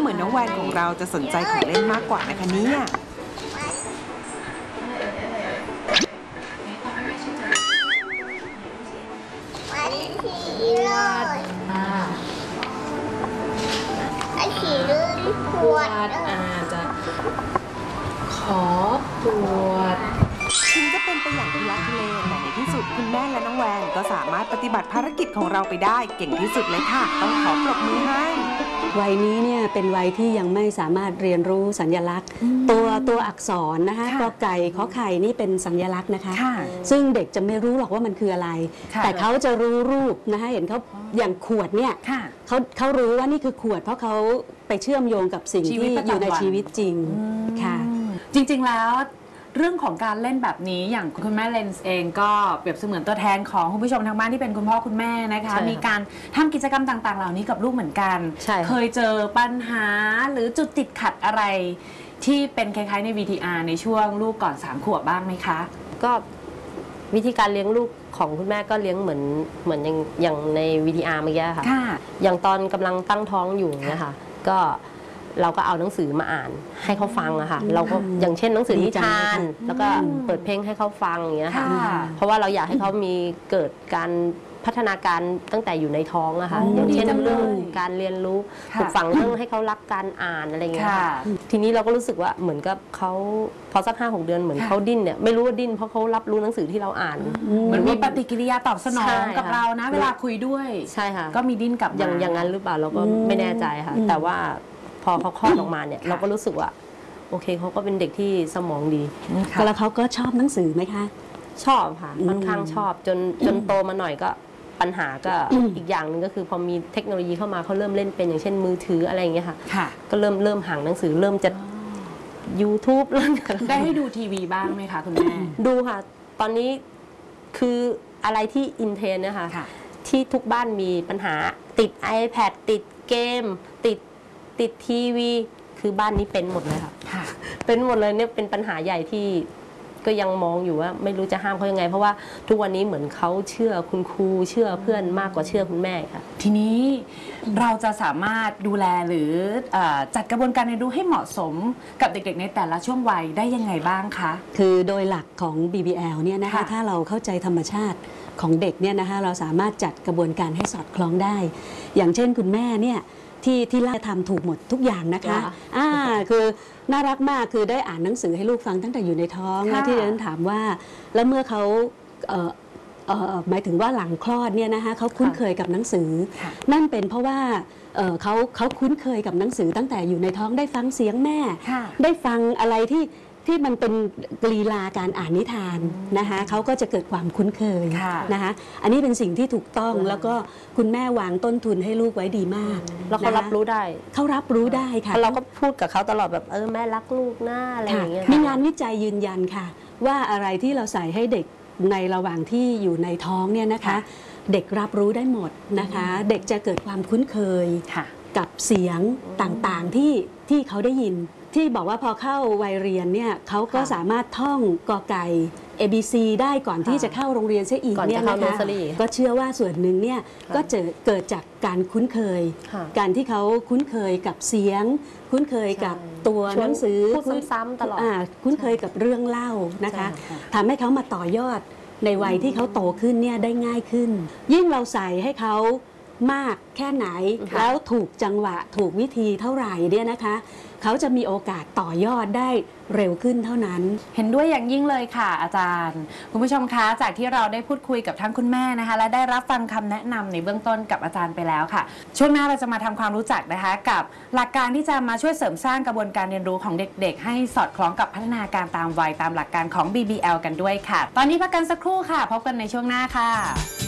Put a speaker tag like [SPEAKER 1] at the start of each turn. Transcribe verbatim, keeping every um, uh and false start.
[SPEAKER 1] เหมือนน้องแวนของเราจะสนใจของเล่นมากกว่านะคะเนี่ย
[SPEAKER 2] ขวดอาจจะขอตรวจ
[SPEAKER 1] ถึงจะเป็นไปอย่างทุลักทุเลแต่ในที่สุดคุณแม่และน้องแวนก็สามารถปฏิบัติภารกิจของเราไปได้เก่งที่สุดเลยค่ะต้องขอปรบมือให้
[SPEAKER 3] วัยนี้เนี่ยเป็นวัยที่ยังไม่สามารถเรียนรู้สัญลักษณ์ตัวตัวอักษรนะคะกอไก่ขอไข่นี่เป็นสัญลักษณ์นะคะซึ่งเด็กจะไม่รู้หรอกว่ามันคืออะไรแต่เขาจะรู้รูปนะคะเห็นเขาอย่างขวดเนี่ยเขาเขารู้ว่านี่คือขวดเพราะเขาไปเชื่อมโยงกับสิ่งที่อยู่ในชีวิตจริงค่ะ
[SPEAKER 2] จริงๆแล้วเรื่องของการเล่นแบบนี้อย่างคุณแม่เลนส์เองก็เปรียบเสมือนตัวแทนของคุณผู้ชมทางบ้านที่เป็นคุณพ่อคุณแม่นะคะมีการทำกิจกรรมต่างๆเหล่านี้กับลูกเหมือนกันเคยเจอปัญหาหรือจุดติดขัดอะไรที่เป็นคล้ายๆใน วี ที อาร์ ในช่วงลูกก่อนสามขวบบ้างไหมคะ
[SPEAKER 4] ก็วิธีการเลี้ยงลูกของคุณแม่ก็เลี้ยงเหมือนเหมือนอย่างอย่างใน วี ที อาร์ เมื่อกี้ค่ะอย่างตอนกำลังตั้งท้องอยู่เนี่ยค่ะก็เราก็เอาหนังสือมาอ่านให้เขาฟังอะค่ะเราก็อย่างเช่นหนังสือนิทานแล้วก็เปิดเพลงให้เขาฟังอย่างเงี้ยค่ะเพราะว่าเราอยากให้เขามีเกิดการพัฒนาการตั้งแต่อยู่ในท้องอะค่ะอย่างเช่นเรื่องการเรียนรู้ปลูกฝังเรื่องให้เขารักการอ่านอะไรเงี้ยค่ะทีนี้เราก็รู้สึกว่าเหมือนกับเขาพอสักห้าหกเดือนเหมือนเขาดิ้นเนี่ยไม่รู้ว่าดิ้นเพราะเขารับรู้หนังสือที่เราอ่าน
[SPEAKER 2] มันมีปฏิกิริยาตอบสนองกับเรานะเวลาคุยด้วย
[SPEAKER 4] ใช่ค่ะ
[SPEAKER 2] ก็มีดิ้นกับ
[SPEAKER 4] อย่างอย่างนั้นหรือเปล่าเราก็ไม่แน่ใจค่ะแต่ว่าพอเขาคลอดออกมาเนี่ยเราก็รู้สึกว่าโอเคเขาก็เป็นเด็กที่สมองดี
[SPEAKER 3] แล้วเขาก็ชอบหนังสือไหมคะ
[SPEAKER 4] ชอบค่ะค่อนข้างชอบจนจนโตมาหน่อยก็ปัญหาก็อีกอย่างหนึ่งก็คือพอมีเทคโนโลยีเข้ามาเขาเริ่มเล่นเป็นอย่างเช่นมือถืออะไรอย่างเงี้ยค่ะก็เริ่มเริ่มห่างหนังสือเริ่มจะ ยูทูบ เริ่ม
[SPEAKER 2] ได้ให้ดูทีวีบ้างไหมคะคุณแม่
[SPEAKER 4] ดูค่ะตอนนี้คืออะไรที่อินเทรนด์เนี่ยค่ะที่ทุกบ้านมีปัญหาติด ไอแพด ติดเกมติดติดทีวีคือบ้านนี้เป็นหมดเลยค่ะเป็นหมดเลยเนี่ยเป็นปัญหาใหญ่ที่ก็ยังมองอยู่ว่าไม่รู้จะห้ามเขายังไงเพราะว่าทุกวันนี้เหมือนเขาเชื่อคุณครูเชื่อเพื่อนมากกว่าเชื่อคุณแม่ค่ะ
[SPEAKER 2] ทีนี้เราจะสามารถดูแลหรือจัดกระบวนการเรียนรู้ให้เหมาะสมกับเด็กๆในแต่ละช่วงวัยได้ยังไงบ้างคะ
[SPEAKER 3] คือโดยหลักของ บี บี แอล เนี่ยนะคะถ้าเราเข้าใจธรรมชาติของเด็กเนี่ยนะคะเราสามารถจัดกระบวนการให้สอดคล้องได้อย่างเช่นคุณแม่เนี่ยที่ที่ล่าทำถูกหมดทุกอย่างนะคะอ่าคือน่ารักมากคือได้อ่านหนังสือให้ลูกฟังตั้งแต่อยู่ในท้องและที่ฉันถามว่าแล้วเมื่อเขาเอ่อเอ่อหมายถึงว่าหลังคลอดเนี่ยนะคะเขาคุ้นเคยกับหนังสือนั่นเป็นเพราะว่าเอ่อเขาเขาคุ้นเคยกับหนังสือตั้งแต่อยู่ในท้องได้ฟังเสียงแม่ได้ฟังอะไรที่ที่มันเป็นกลีลาการอ่านนิทานนะคะเขาก็จะเกิดความคุ้นเคยนะคะอันนี้เป็นสิ่งที่ถูกต้องแล้วก็คุณแม่วางต้นทุนให้ลูกไว้ดีมาก
[SPEAKER 4] แล้วเขารับรู้ได้
[SPEAKER 3] เขารับรู้ได้ค่ะ
[SPEAKER 4] เราก็พูดกับเขาตลอดแบบเออแม่รักลูกนะอะไรอย่างเงี้ย
[SPEAKER 3] มีงานวิจัยยืนยันค่ะว่าอะไรที่เราใส่ให้เด็กในระหว่างที่อยู่ในท้องเนี่ยนะคะเด็กรับรู้ได้หมดนะคะเด็กจะเกิดความคุ้นเคยกับเสียงต่างๆที่ที่เขาได้ยินที่บอกว่าพอเข้าวัยเรียนเนี่ยเขาก็สามารถท่องกอไก่ เอ บี ซี ได้ก่อนที่จะเข้าโรงเรียนเสียอีกเนี่ยนะคะก็เชื่อว่าส่วนหนึ่งเนี่ยก็จะเกิดจากการคุ้นเคยการที่เขาคุ้นเคยกับเสียงคุ้นเคยกับตัวหนังสือ
[SPEAKER 4] พูดซ้ำๆตลอด
[SPEAKER 3] คุ้นเคยกับเรื่องเล่านะคะทำให้เขามาต่อยอดในวัยที่เขาโตขึ้นเนี่ยได้ง่ายขึ้นยิ่งเราใส่ให้เขามากแค่ไหนแล้วถูกจังหวะถูกวิธีเท่าไหร่เนี่ยนะคะเขาจะมีโอกาสต่อยอดได้เร็วขึ้นเท่านั้น
[SPEAKER 2] เห็นด้วยอย่างยิ่งเลยค่ะอาจารย์คุณผู้ชมคะจากที่เราได้พูดคุยกับทั้งคุณแม่นะคะและได้รับฟังคำแนะนำในเบื้องต้นกับอาจารย์ไปแล้วค่ะช่วงหน้าเราจะมาทำความรู้จักนะคะกับหลักการที่จะมาช่วยเสริมสร้างกระบวนการเรียนรู้ของเด็กๆให้สอดคล้องกับพัฒนาการตามวัยตามหลักการของ บี บี แอล กันด้วยค่ะตอนนี้พักกันสักครู่ค่ะพบกันในช่วงหน้าค่ะ